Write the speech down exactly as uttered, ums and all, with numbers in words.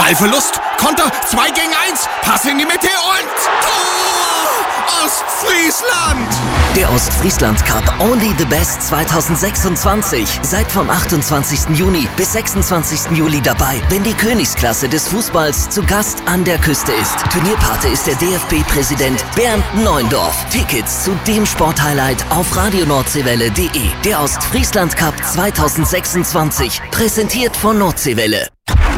Ballverlust, Konter, zwei gegen eins, Pass in die Mitte und Tor! Ostfriesland! Der Ostfriesland Cup Only the Best zwanzig sechsundzwanzig. Seid vom achtundzwanzigsten Juni bis sechsundzwanzigsten Juli dabei, wenn die Königsklasse des Fußballs zu Gast an der Küste ist. Turnierpate ist der D F B-Präsident Bernd Neuendorf. Tickets zu dem Sporthighlight auf radio nordseewelle punkt de. Der Ostfriesland Cup zwanzig sechsundzwanzig, präsentiert von Nordseewelle.